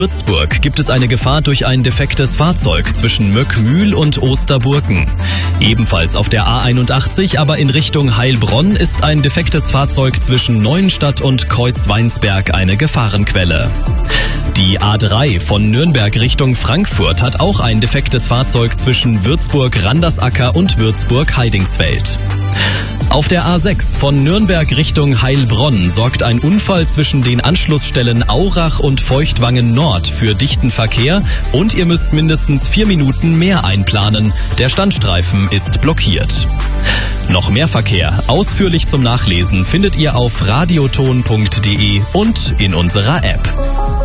Würzburg gibt es eine Gefahr durch ein defektes Fahrzeug zwischen Möckmühl und Osterburken. Ebenfalls auf der A81, aber in Richtung Heilbronn, ist ein defektes Fahrzeug zwischen Neuenstadt und Kreuzweinsberg eine Gefahrenquelle. Die A3 von Nürnberg Richtung Frankfurt hat auch ein defektes Fahrzeug zwischen Würzburg-Randersacker und Würzburg-Heidingsfeld. Auf der A6 von Nürnberg Richtung Heilbronn sorgt ein Unfall zwischen den Anschlussstellen Aurach und Feuchtwangen Nord für dichten Verkehr und ihr müsst mindestens 4 Minuten mehr einplanen. Der Standstreifen ist blockiert. Noch mehr Verkehr, ausführlich zum Nachlesen, findet ihr auf radioton.de und in unserer App.